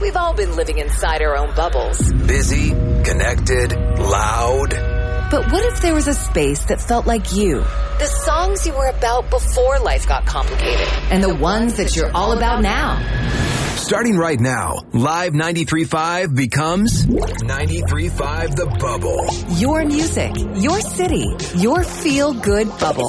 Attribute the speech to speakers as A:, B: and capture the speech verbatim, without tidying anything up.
A: We've all been living inside our own bubbles.
B: Busy, connected, loud.
A: But what if there was a space that felt like you? The songs you were about before life got complicated. And the ones that you're all about now.
B: Starting right now, Live ninety-three point five becomes ninety-three point five The Bubble.
A: Your music, your city, your feel-good bubble.